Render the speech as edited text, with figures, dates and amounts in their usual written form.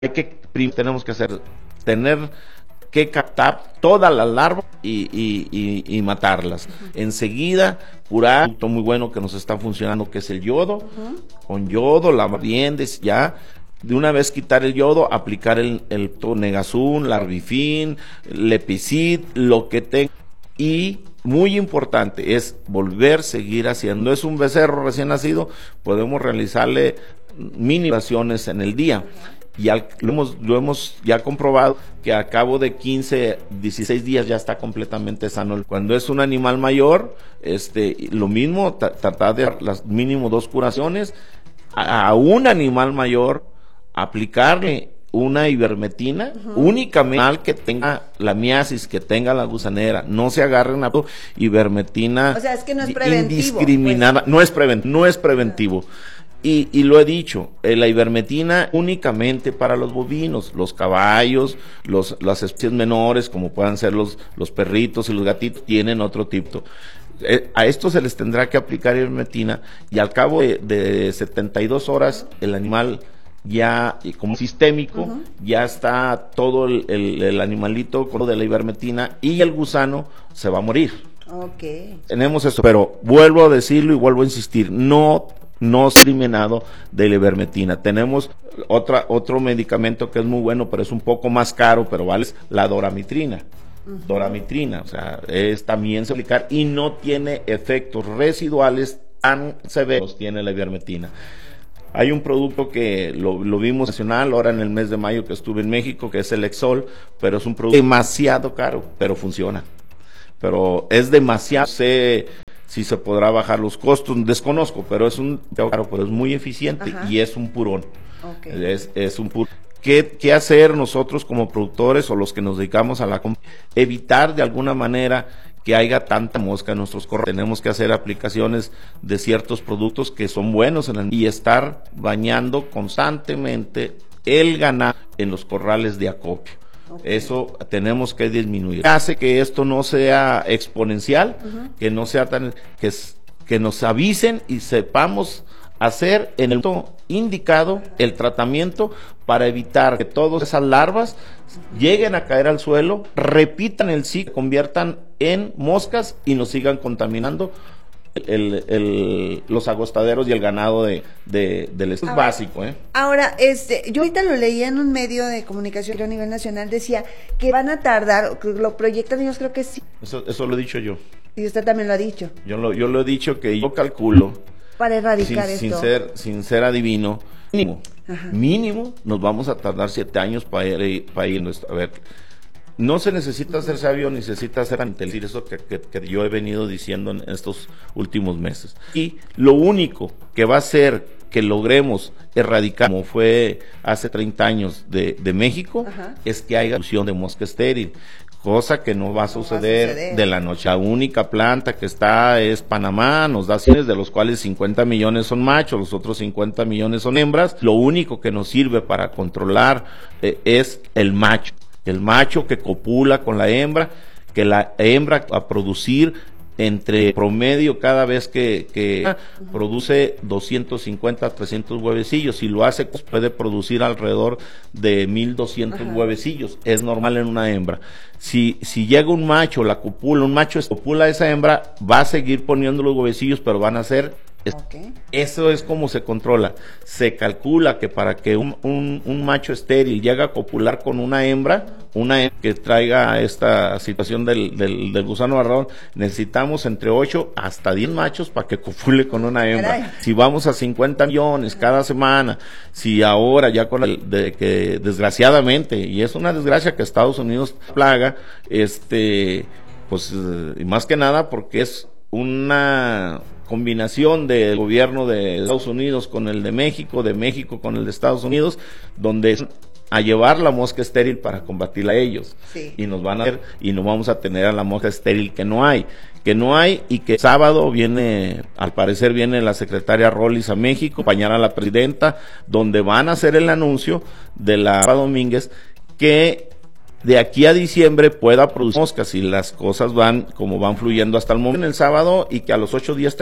Primero tenemos que tener que captar todas las larvas y matarlas. Enseguida, curar un producto muy bueno que nos está funcionando, que es el yodo. Con yodo, lavar bien, ya. De una vez quitar el yodo, aplicar el Negazun, Larvifin, Lepicid, lo que tenga. Y muy importante es seguir haciendo. Es un becerro recién nacido, podemos realizarle minimizaciones en el día. Ya lo hemos ya comprobado que a cabo de 15, 16 días ya está completamente sano. Cuando es un animal mayor, lo mismo, tratar de las mínimo 2 curaciones. A un animal mayor, aplicarle una ivermectina, únicamente que tenga la miasis, que tenga la gusanera, no se agarren a ivermectina. O sea, es que no es preventivo. Indiscriminada, pues. No es preventivo. Y lo he dicho, la ivermectina únicamente para los bovinos, los caballos, las especies menores, como puedan ser los perritos y los gatitos, tienen otro tipo. A estos se les tendrá que aplicar ivermectina y al cabo de 72 horas el animal ya como sistémico, ya está todo el animalito con lo de la ivermectina y el gusano se va a morir. Tenemos eso, pero vuelvo a decirlo y vuelvo a insistir, no discriminado de la ivermectina. Tenemos otro medicamento que es muy bueno, pero es un poco más caro, pero vale, la doramitrina. Doramitrina, o sea, también se aplicar y no tiene efectos residuales tan severos, tiene la ivermectina. Hay un producto que lo vimos nacional ahora en el mes de mayo que estuve en México, que es el Exol, pero es un producto demasiado caro, pero funciona. Pero es demasiado, sé si se podrá bajar los costos, desconozco, pero es pero es muy eficiente y es un purón. Es un purón. ¿Qué hacer nosotros como productores o los que nos dedicamos a la compra? Evitar de alguna manera que haya tanta mosca en nuestros corrales. Tenemos que hacer aplicaciones de ciertos productos que son buenos y estar bañando constantemente el ganado en los corrales de acopio. Eso tenemos que disminuir. Hace que esto no sea exponencial, que no sea que nos avisen y sepamos hacer en el momento indicado el tratamiento para evitar que todas esas larvas lleguen a caer al suelo, repitan el ciclo, conviertan en moscas y nos sigan contaminando los agostaderos y el ganado del es básico. Ahora, yo ahorita lo leía en un medio de comunicación a nivel nacional, decía que van a tardar, lo proyectan ellos, creo que sí. Eso lo he dicho yo. Y usted también lo ha dicho. Yo lo he dicho que yo calculo para erradicar esto. Sin ser adivino, mínimo nos vamos a tardar 7 años para ir a ver. No se necesita ser sabio, necesita ser inteligente, eso que yo he venido diciendo en estos últimos meses. Y lo único que va a hacer que logremos erradicar, como fue hace 30 años de México, es que haya fusión de mosca estéril. Cosa que no va a suceder de la noche. La única planta que está es Panamá, nos da 100, de los cuales 50 millones son machos, los otros 50 millones son hembras. Lo único que nos sirve para controlar es el macho. El macho que copula con la hembra, que la hembra a producir entre promedio cada vez que produce 250 a 300 huevecillos. Si lo hace, pues puede producir alrededor de 1200 huevecillos. Es normal en una hembra. Si llega un macho, un macho copula a esa hembra, va a seguir poniendo los huevecillos, pero van a ser... Eso es como se controla. Se calcula que para que un macho estéril llegue a copular con una hembra que traiga esta situación del gusano barrador, necesitamos entre 8 hasta 10 machos para que copule con una hembra. Si vamos a 50 millones cada semana, si ahora ya con que desgraciadamente, y es una desgracia que Estados Unidos plaga, pues y más que nada porque es una combinación del gobierno de Estados Unidos con el de México con el de Estados Unidos, donde a llevar la mosca estéril para combatirla a ellos. Y nos van a hacer, y no vamos a tener a la mosca estéril que no hay, y que sábado al parecer viene la secretaria Rollis a México, acompañar a la presidenta, donde van a hacer el anuncio de la Domínguez, que de aquí a diciembre pueda producir moscas, y las cosas van como van fluyendo hasta el momento en el sábado, y que a los 8 días